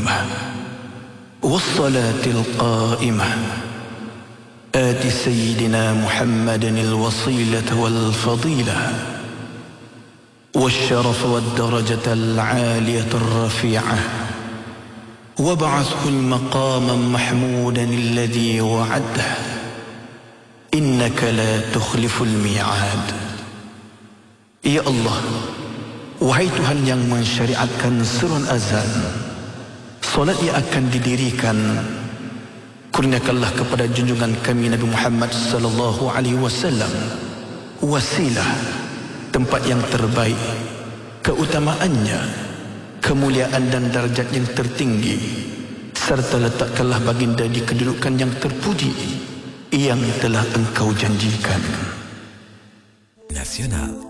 القيمة والصلاة القائمة آت سيدنا محمد الوصيلة والفضيلة والشرف والدرجة العالية الرفيعة وابعثه المقام محمودا الذي وعده إنك لا تخلف الميعاد. Ya Allah, wahai Tuhan yang mensyariatkan surun azan, solat yang akan didirikan, kurniakanlah kepada junjungan kami Nabi Muhammad sallallahu alaihi wasallam wasilah, tempat yang terbaik, keutamaannya, kemuliaan dan darjat yang tertinggi, serta letakkanlah baginda di kedudukan yang terpuji yang telah engkau janjikan. Nasional